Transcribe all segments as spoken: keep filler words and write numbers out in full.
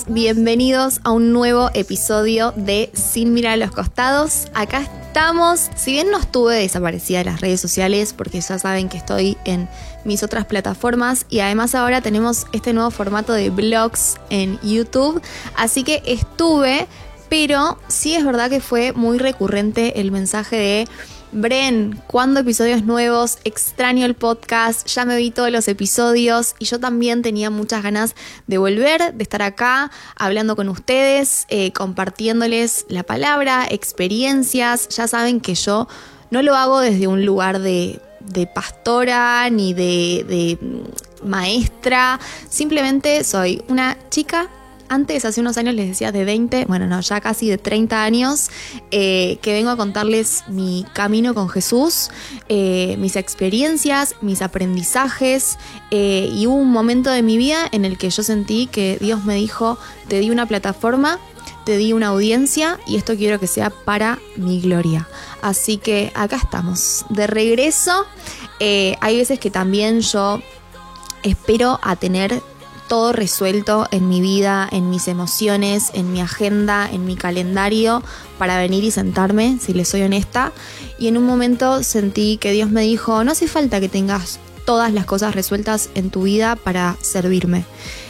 bienvenidos a un nuevo episodio de Sin Mirar a los Costados. Acá estamos, si bien no estuve desaparecida de las redes sociales porque ya saben que estoy en mis otras plataformas y además ahora tenemos este nuevo formato de vlogs en YouTube, así que estuve, pero sí es verdad que fue muy recurrente el mensaje de Bren, ¿cuándo episodios nuevos? Extraño el podcast, ya me vi todos los episodios y yo también tenía muchas ganas de volver, de estar acá hablando con ustedes, eh, compartiéndoles la palabra, experiencias. Ya saben que yo no lo hago desde un lugar de, de pastora ni de, de maestra, simplemente soy una chica. Antes, hace unos años les decía de veinte, bueno, no, ya casi de treinta años, eh, que vengo a contarles mi camino con Jesús, eh, mis experiencias, mis aprendizajes, eh, y hubo un momento de mi vida en el que yo sentí que Dios me dijo, te di una plataforma, te di una audiencia y esto quiero que sea para mi gloria. Así que acá estamos, de regreso. Eh, hay veces que también yo espero a tener todo resuelto en mi vida, en mis emociones, en mi agenda, en mi calendario, para venir y sentarme, si les soy honesta. Y en un momento sentí que Dios me dijo, no hace falta que tengas todas las cosas resueltas en tu vida para servirme.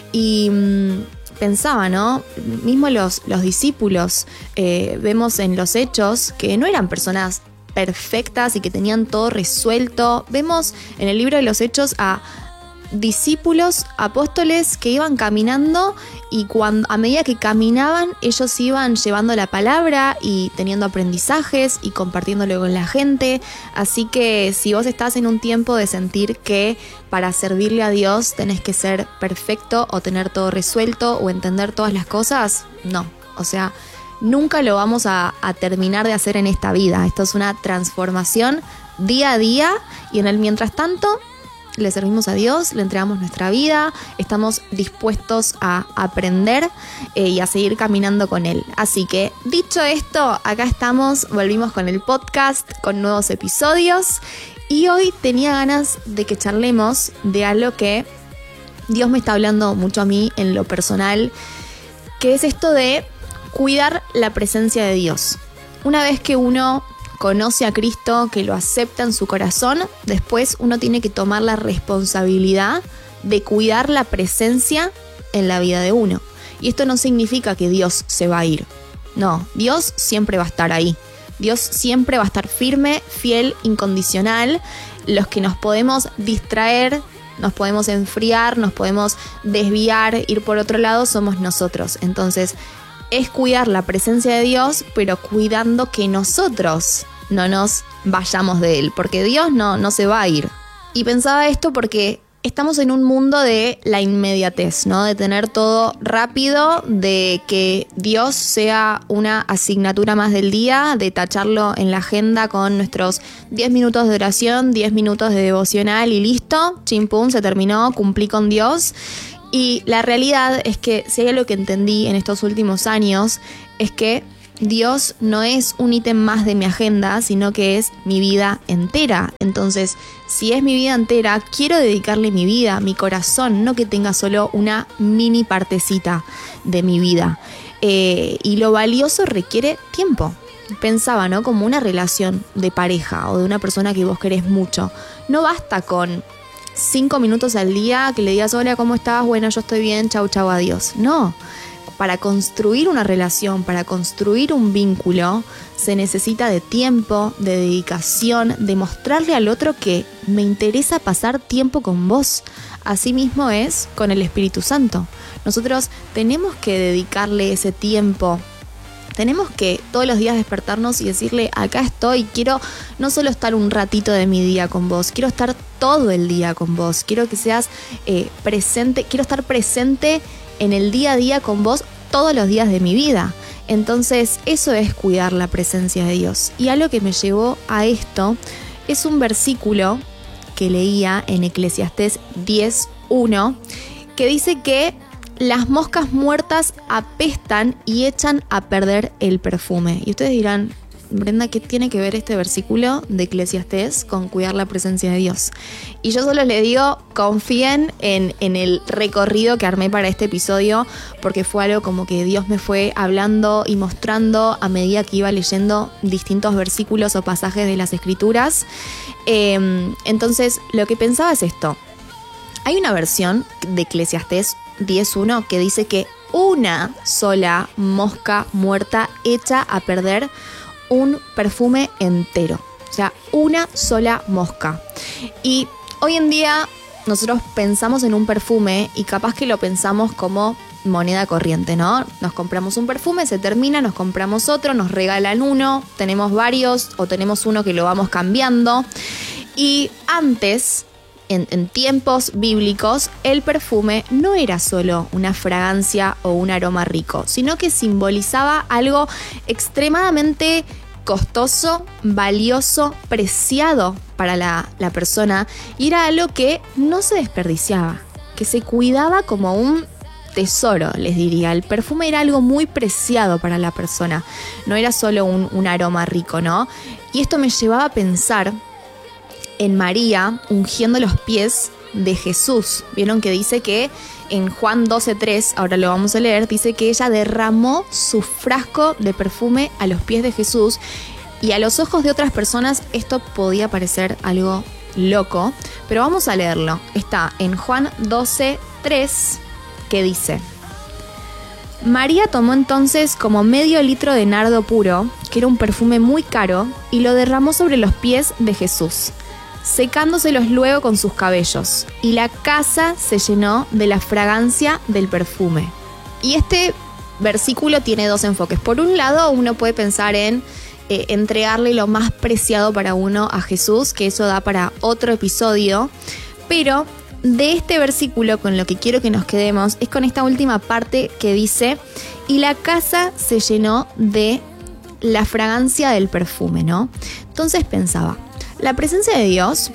Y mmm, pensaba, ¿no? Mismo los, los discípulos, eh, vemos en los hechos que no eran personas perfectas y que tenían todo resuelto. Vemos en el libro de los hechos a discípulos, apóstoles que iban caminando y cuando, a medida que caminaban ellos iban llevando la palabra y teniendo aprendizajes y compartiéndolo con la gente. Así que si vos estás en un tiempo de sentir que para servirle a Dios tenés que ser perfecto o tener todo resuelto o entender todas las cosas, no, o sea, nunca lo vamos a, a terminar de hacer en esta vida. Esto es una transformación día a día y en el mientras tanto le servimos a Dios, le entregamos nuestra vida, estamos dispuestos a aprender eh, y a seguir caminando con Él. Así que, dicho esto, acá estamos, volvimos con el podcast, con nuevos episodios y hoy tenía ganas de que charlemos de algo que Dios me está hablando mucho a mí en lo personal, que es esto de cuidar la presencia de Dios. Una vez que uno conoce a Cristo, que lo acepta en su corazón, después uno tiene que tomar la responsabilidad de cuidar la presencia en la vida de uno. Y esto no significa que Dios se va a ir. No, Dios siempre va a estar ahí. Dios siempre va a estar firme, fiel, incondicional. Los que nos podemos distraer, nos podemos enfriar, nos podemos desviar, ir por otro lado, somos nosotros. Entonces, es cuidar la presencia de Dios, pero cuidando que nosotros no nos vayamos de Él, porque Dios no, no se va a ir. Y pensaba esto porque estamos en un mundo de la inmediatez, ¿no? De tener todo rápido, de que Dios sea una asignatura más del día, de tacharlo en la agenda con nuestros diez minutos de oración, diez minutos de devocional y listo, chimpum, se terminó, cumplí con Dios. Y la realidad es que si hay algo que entendí en estos últimos años es que Dios no es un ítem más de mi agenda, sino que es mi vida entera. Entonces, si es mi vida entera, quiero dedicarle mi vida, mi corazón, no que tenga solo una mini partecita de mi vida. Eh, y lo valioso requiere tiempo. Pensaba, ¿no? Como una relación de pareja o de una persona que vos querés mucho. No basta con cinco minutos al día que le digas, hola, ¿cómo estás? Bueno, yo estoy bien, chau, chau, adiós. No, para construir una relación, para construir un vínculo, se necesita de tiempo, de dedicación, de mostrarle al otro que me interesa pasar tiempo con vos. Así mismo es con el Espíritu Santo. Nosotros tenemos que dedicarle ese tiempo. Tenemos que todos los días despertarnos y decirle, acá estoy, quiero no solo estar un ratito de mi día con vos, quiero estar todo el día con vos, quiero que seas eh, presente, quiero estar presente en el día a día con vos todos los días de mi vida. Entonces eso es cuidar la presencia de Dios. Y algo que me llevó a esto es un versículo que leía en Eclesiastés diez uno que dice que las moscas muertas apestan y echan a perder el perfume. Y ustedes dirán, Brenda, ¿qué tiene que ver este versículo de Eclesiastés con cuidar la presencia de Dios? Y yo solo les digo, confíen en, en el recorrido que armé para este episodio, porque fue algo como que Dios me fue hablando y mostrando a medida que iba leyendo distintos versículos o pasajes de las Escrituras. Eh, entonces, lo que pensaba es esto. Hay una versión de Eclesiastés diez uno que dice que una sola mosca muerta echa a perder un perfume entero. O sea, una sola mosca. Y hoy en día nosotros pensamos en un perfume y capaz que lo pensamos como moneda corriente, ¿no? Nos compramos un perfume, se termina, nos compramos otro, nos regalan uno, tenemos varios o tenemos uno que lo vamos cambiando. Y antes, en, en tiempos bíblicos, el perfume no era solo una fragancia o un aroma rico, sino que simbolizaba algo extremadamente costoso, valioso, preciado para la, la persona, y era algo que no se desperdiciaba, que se cuidaba como un tesoro, les diría. El perfume era algo muy preciado para la persona, no era solo un, un aroma rico, ¿no? Y esto me llevaba a pensar en María ungiendo los pies de Jesús. Vieron que dice que en Juan doce tres, ahora lo vamos a leer, dice que ella derramó su frasco de perfume a los pies de Jesús, y a los ojos de otras personas esto podía parecer algo loco, pero vamos a leerlo. Está en Juan doce tres, que dice: María tomó entonces como medio litro de nardo puro, que era un perfume muy caro, y lo derramó sobre los pies de Jesús, secándoselos luego con sus cabellos, y la casa se llenó de la fragancia del perfume. Y este versículo tiene dos enfoques. Por un lado, uno puede pensar en eh, entregarle lo más preciado para uno a Jesús, que eso da para otro episodio, pero de este versículo con lo que quiero que nos quedemos es con esta última parte que dice: y la casa se llenó de la fragancia del perfume, ¿no? Entonces pensaba, la presencia de Dios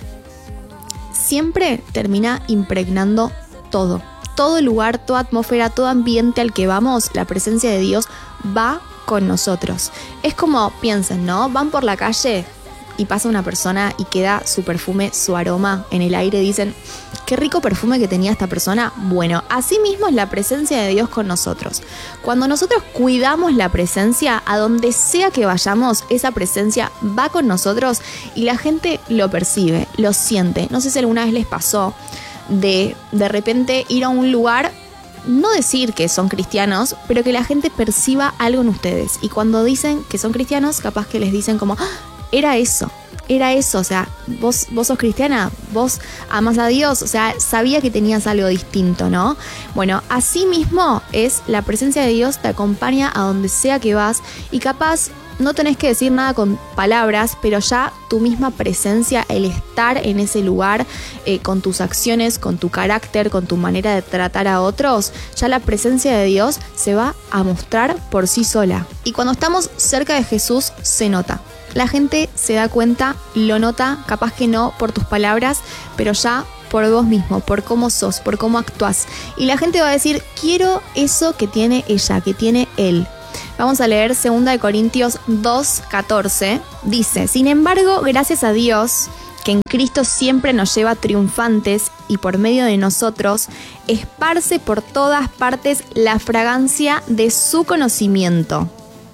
siempre termina impregnando todo. Todo lugar, toda atmósfera, todo ambiente al que vamos, la presencia de Dios va con nosotros. Es como, piensen, ¿no? Van por la calle y pasa una persona y queda su perfume, su aroma en el aire. Dicen, qué rico perfume que tenía esta persona. Bueno, así mismo es la presencia de Dios con nosotros. Cuando nosotros cuidamos la presencia, a donde sea que vayamos, esa presencia va con nosotros y la gente lo percibe, lo siente. No sé si alguna vez les pasó de de repente ir a un lugar, no decir que son cristianos, pero que la gente perciba algo en ustedes. Y cuando dicen que son cristianos, capaz que les dicen como, ¡ah! Era eso, era eso, o sea, vos, vos sos cristiana, vos amas a Dios, o sea, sabía que tenías algo distinto, ¿no? Bueno, así mismo es la presencia de Dios, te acompaña a donde sea que vas, y capaz no tenés que decir nada con palabras, pero ya tu misma presencia, el estar en ese lugar, eh, con tus acciones, con tu carácter, con tu manera de tratar a otros, ya la presencia de Dios se va a mostrar por sí sola. Y cuando estamos cerca de Jesús, se nota. La gente se da cuenta, lo nota, capaz que no por tus palabras, pero ya por vos mismo, por cómo sos, por cómo actuás. Y la gente va a decir, quiero eso que tiene ella, que tiene él. Vamos a leer segunda de Corintios dos catorce. Dice, sin embargo, gracias a Dios, que en Cristo siempre nos lleva triunfantes y por medio de nosotros esparce por todas partes la fragancia de su conocimiento.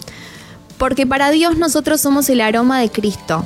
Porque para Dios nosotros somos el aroma de Cristo,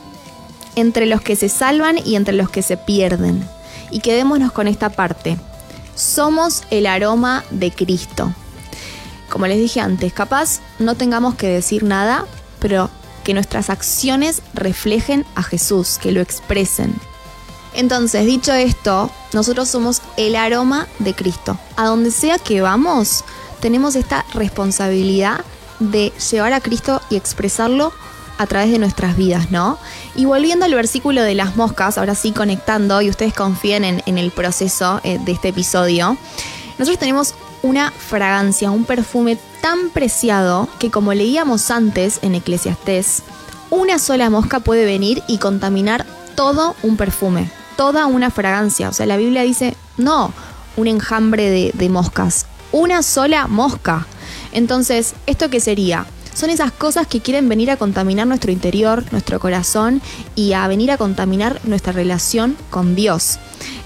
entre los que se salvan y entre los que se pierden. Y quedémonos con esta parte. Somos el aroma de Cristo. Como les dije antes, capaz no tengamos que decir nada, pero que nuestras acciones reflejen a Jesús, que lo expresen. Entonces, dicho esto, nosotros somos el aroma de Cristo. A donde sea que vamos, tenemos esta responsabilidad de llevar a Cristo y expresarlo a través de nuestras vidas, ¿no? Y volviendo al versículo de las moscas, ahora sí conectando, y ustedes confíen en, en el proceso eh, de este episodio, nosotros tenemos una fragancia, un perfume tan preciado que, como leíamos antes en Eclesiastés, una sola mosca puede venir y contaminar todo un perfume, toda una fragancia. O sea, la Biblia dice, no un enjambre de, de moscas, una sola mosca. Entonces, ¿esto qué sería? son esas cosas que quieren venir a contaminar nuestro interior, nuestro corazón y a venir a contaminar nuestra relación con Dios.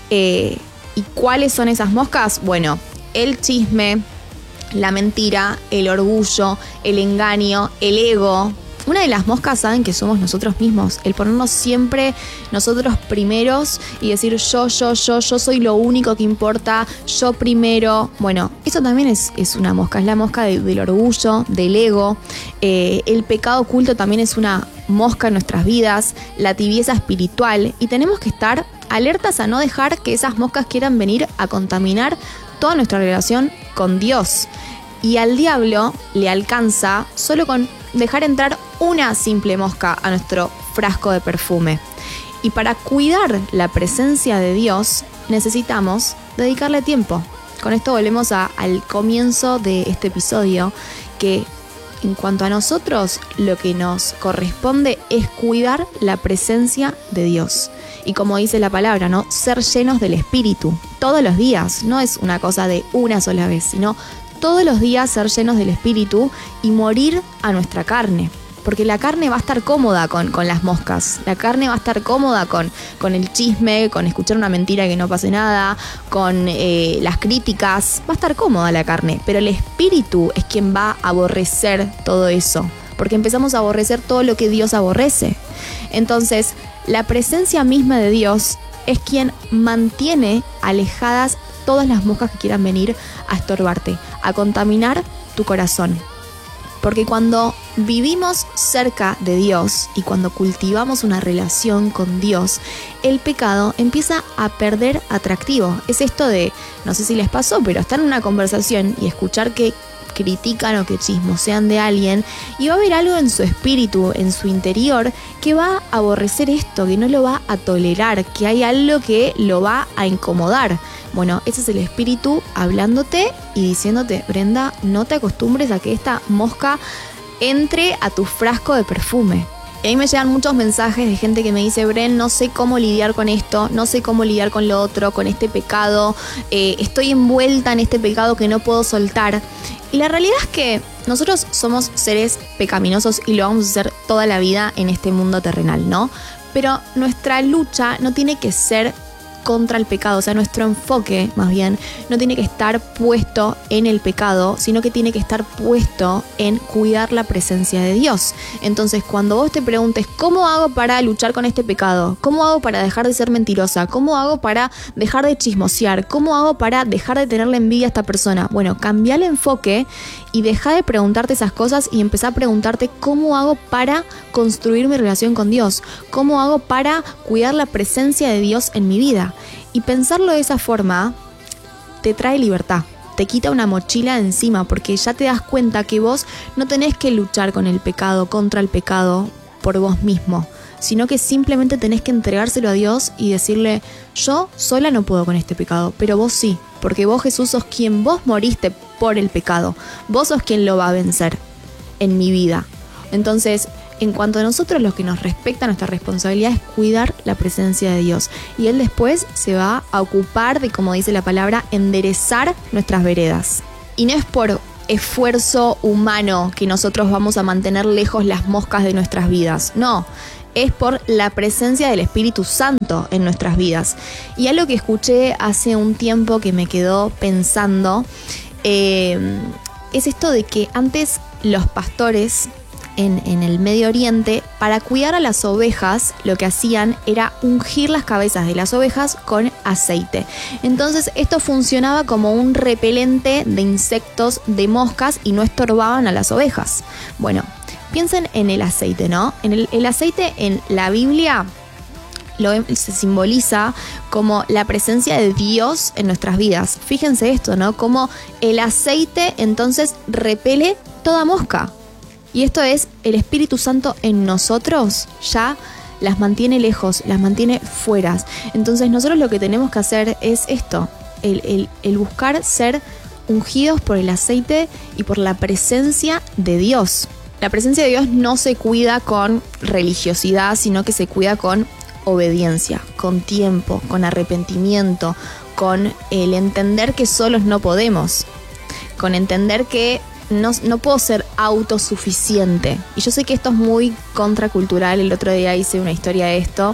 Eh, ¿Y cuáles son esas moscas? Bueno, el chisme, la mentira, el orgullo, el engaño, el ego. Una de las moscas, saben que somos nosotros mismos, el ponernos siempre nosotros primeros y decir yo, yo, yo, yo soy lo único que importa, yo primero. Bueno, eso también es, es una mosca, es la mosca de, del orgullo, del ego. Eh, el pecado oculto también es una mosca en nuestras vidas, la tibieza espiritual, y tenemos que estar alertas a no dejar que esas moscas quieran venir a contaminar toda nuestra relación con Dios. Y al diablo le alcanza solo con dejar entrar una simple mosca a nuestro frasco de perfume. Y para cuidar la presencia de Dios necesitamos dedicarle tiempo. Con esto volvemos a, al comienzo de este episodio, que en cuanto a nosotros lo que nos corresponde es cuidar la presencia de Dios. Y como dice la palabra, ¿no? Ser llenos del Espíritu todos los días. No es una cosa de una sola vez, sino todos los días ser llenos del Espíritu y morir a nuestra carne. Porque la carne va a estar cómoda con, con las moscas. La carne va a estar cómoda con, con el chisme, con escuchar una mentira y que no pase nada, con eh, las críticas. Va a estar cómoda la carne, pero el Espíritu es quien va a aborrecer todo eso. Porque empezamos a aborrecer todo lo que Dios aborrece. Entonces, la presencia misma de Dios es quien mantiene alejadas todas las moscas que quieran venir a estorbarte, a contaminar tu corazón. Porque cuando vivimos cerca de Dios y cuando cultivamos una relación con Dios, el pecado empieza a perder atractivo. Es esto de, no sé si les pasó, pero estar en una conversación y escuchar que critican o que chismosean de alguien, y va a haber algo en su espíritu, en su interior, que va a aborrecer esto, que no lo va a tolerar, que hay algo que lo va a incomodar. Bueno, ese es el espíritu hablándote y diciéndote: Brenda, no te acostumbres a que esta mosca entre a tu frasco de perfume. Y ahí me llegan muchos mensajes de gente que me dice: Bren, no sé cómo lidiar con esto, no sé cómo lidiar con lo otro, con este pecado, eh, estoy envuelta en este pecado que no puedo soltar. Y la realidad es que nosotros somos seres pecaminosos y lo vamos a hacer toda la vida en este mundo terrenal, ¿no? Pero nuestra lucha no tiene que ser contra el pecado, o sea, nuestro enfoque más bien no tiene que estar puesto en el pecado, sino que tiene que estar puesto en cuidar la presencia de Dios. Entonces, cuando vos te preguntes ¿cómo hago para luchar con este pecado? ¿Cómo hago para dejar de ser mentirosa? ¿Cómo hago para dejar de chismosear? ¿Cómo hago para dejar de tenerle envidia a esta persona? Bueno, cambia el enfoque y deja de preguntarte esas cosas y empezá a preguntarte ¿cómo hago para construir mi relación con Dios? ¿Cómo hago para cuidar la presencia de Dios en mi vida? Y pensarlo de esa forma te trae libertad, te quita una mochila de encima, porque ya te das cuenta que vos no tenés que luchar con el pecado, contra el pecado por vos mismo, sino que simplemente tenés que entregárselo a Dios y decirle: yo sola no puedo con este pecado, pero vos sí, porque vos, Jesús, sos quien vos moriste por el pecado, vos sos quien lo va a vencer en mi vida. Entonces, en cuanto a nosotros, lo que nos respecta, nuestra responsabilidad es cuidar la presencia de Dios. Y Él después se va a ocupar de, como dice la palabra, enderezar nuestras veredas. Y no es por esfuerzo humano que nosotros vamos a mantener lejos las moscas de nuestras vidas. No, es por la presencia del Espíritu Santo en nuestras vidas. Y algo que escuché hace un tiempo que me quedó pensando, eh, es esto de que antes los pastores En, en el Medio Oriente, para cuidar a las ovejas, lo que hacían era ungir las cabezas de las ovejas con aceite. Entonces esto funcionaba como un repelente de insectos, de moscas, y no estorbaban a las ovejas. Bueno, piensen en el aceite, ¿no? En el, el aceite en la Biblia lo, se simboliza como la presencia de Dios en nuestras vidas. Fíjense esto, ¿no? Como el aceite entonces repele toda mosca. Y esto es el Espíritu Santo en nosotros, ya las mantiene lejos, las mantiene fuera. Entonces nosotros lo que tenemos que hacer es esto, el, el, el buscar ser ungidos por el aceite y por la presencia de Dios. La presencia de Dios no se cuida con religiosidad, sino que se cuida con obediencia, con tiempo, con arrepentimiento, con el entender que solos no podemos, con entender que no, no puedo ser autosuficiente. Y yo sé que esto es muy contracultural. El otro día hice una historia de esto,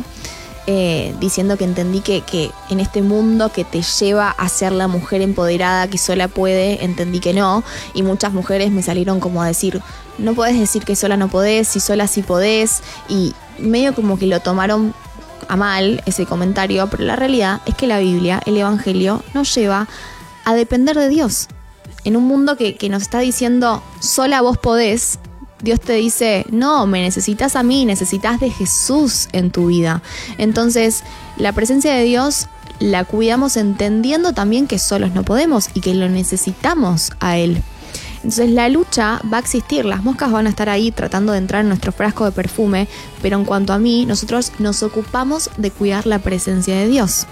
eh, diciendo que entendí que, que en este mundo que te lleva a ser la mujer empoderada que sola puede, entendí que no. Y muchas mujeres me salieron como a decir, no podés decir que sola no podés, si sola sí podés. Y medio como que lo tomaron a mal ese comentario, pero la realidad es que la Biblia, el Evangelio, nos lleva a depender de Dios. En un mundo que, que nos está diciendo, sola vos podés, Dios te dice, no, me necesitas a mí, necesitas de Jesús en tu vida. Entonces, la presencia de Dios la cuidamos entendiendo también que solos no podemos y que lo necesitamos a Él. Entonces la lucha va a existir, las moscas van a estar ahí tratando de entrar en nuestro frasco de perfume, pero en cuanto a mí, nosotros nos ocupamos de cuidar la presencia de Dios.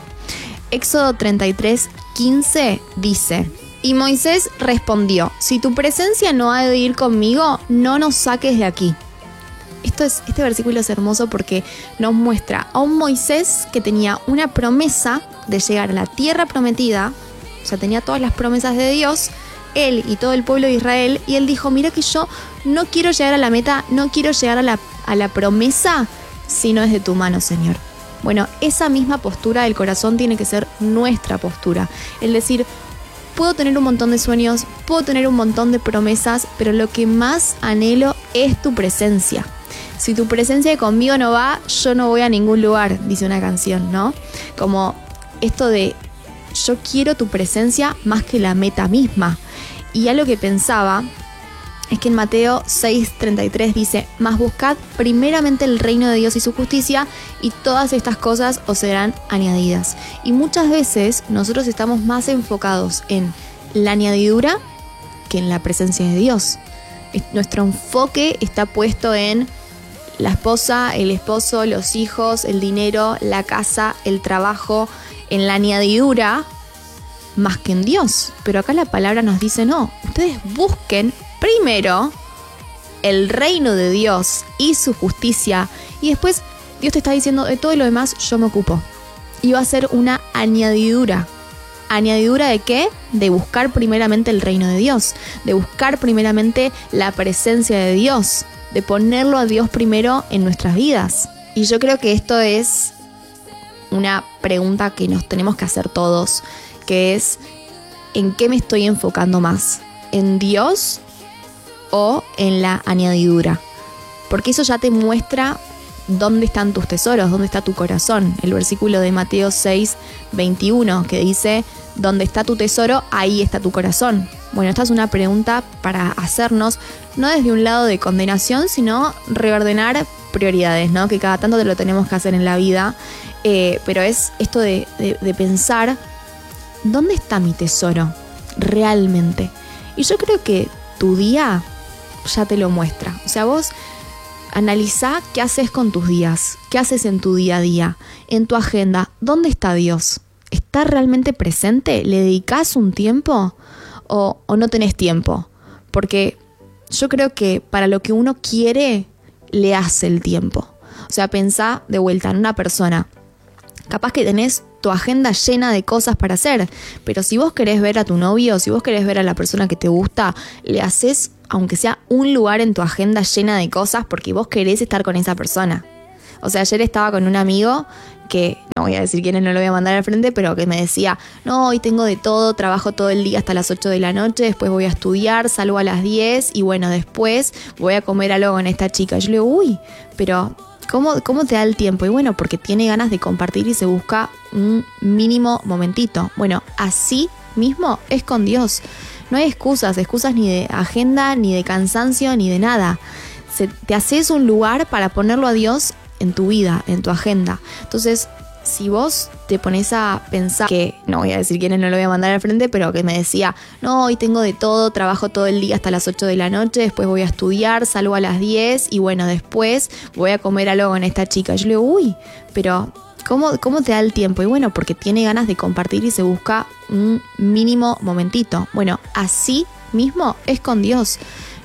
Éxodo treinta y tres, quince dice, y Moisés respondió, si tu presencia no ha de ir conmigo, no nos saques de aquí. Esto es, este versículo es hermoso porque nos muestra a un Moisés que tenía una promesa de llegar a la tierra prometida, o sea, tenía todas las promesas de Dios, él y todo el pueblo de Israel, y él dijo, mira que yo no quiero llegar a la meta, no quiero llegar a la, a la promesa si no es de tu mano, Señor. Bueno, esa misma postura del corazón tiene que ser nuestra postura. Es decir, puedo tener un montón de sueños, puedo tener un montón de promesas, pero lo que más anhelo es tu presencia. Si tu presencia conmigo no va, yo no voy a ningún lugar, dice una canción, ¿no? Como esto de yo quiero tu presencia más que la meta misma. Y algo que pensaba es que en Mateo seis treinta y tres dice, mas buscad primeramente el reino de Dios y su justicia, y todas estas cosas os serán añadidas. Y muchas veces nosotros estamos más enfocados en la añadidura que en la presencia de Dios. Nuestro enfoque está puesto en la esposa, el esposo, los hijos, el dinero, la casa, el trabajo, en la añadidura más que en Dios. Pero acá la palabra nos dice no, ustedes busquen primero el reino de Dios y su justicia, y después Dios te está diciendo de todo lo demás yo me ocupo. Y va a ser una añadidura. ¿Añadidura de qué? De buscar primeramente el reino de Dios, de buscar primeramente la presencia de Dios, de ponerlo a Dios primero en nuestras vidas. Y yo creo que esto es una pregunta que nos tenemos que hacer todos, que es, ¿en qué me estoy enfocando más? ¿En Dios o en la añadidura? Porque eso ya te muestra dónde están tus tesoros, dónde está tu corazón. El versículo de Mateo seis veintiuno que dice, donde está tu tesoro, ahí está tu corazón. Bueno, esta es una pregunta para hacernos, no desde un lado de condenación, sino reordenar prioridades, ¿no? Que cada tanto te lo tenemos que hacer en la vida, eh, pero es esto de, de, de pensar, ¿dónde está mi tesoro realmente? Y yo creo que tu día ya te lo muestra. O sea, vos analizá qué haces con tus días, qué haces en tu día a día, en tu agenda. ¿Dónde está Dios? ¿Está realmente presente? ¿Le dedicás un tiempo o, o no tenés tiempo? Porque yo creo que para lo que uno quiere, le hace el tiempo. O sea, pensá de vuelta en una persona. Capaz que tenés tu agenda llena de cosas para hacer, pero si vos querés ver a tu novio, si vos querés ver a la persona que te gusta, le haces, aunque sea un lugar en tu agenda llena de cosas, porque vos querés estar con esa persona. O sea, ayer estaba con un amigo que, no voy a decir quién es, no lo voy a mandar al frente, pero que me decía, no, hoy tengo de todo, trabajo todo el día hasta las ocho de la noche, después voy a estudiar, salgo a las diez y bueno, después voy a comer algo con esta chica. Yo le digo, uy, pero ¿cómo, cómo te da el tiempo? Y bueno, porque tiene ganas de compartir y se busca un mínimo momentito. Bueno, así mismo es con Dios. No hay excusas, excusas ni de agenda, ni de cansancio, ni de nada. Se, te haces un lugar para ponerlo a Dios en tu vida, en tu agenda. Entonces, si vos te pones a pensar que, no voy a decir quién es, no lo voy a mandar al frente, pero que me decía, no, hoy tengo de todo, trabajo todo el día hasta las ocho de la noche, después voy a estudiar, salgo a las diez y bueno, después voy a comer algo con esta chica. Yo le digo, uy, pero ¿cómo, cómo te da el tiempo? Y bueno, porque tiene ganas de compartir y se busca un mínimo momentito. Bueno, así mismo es con Dios.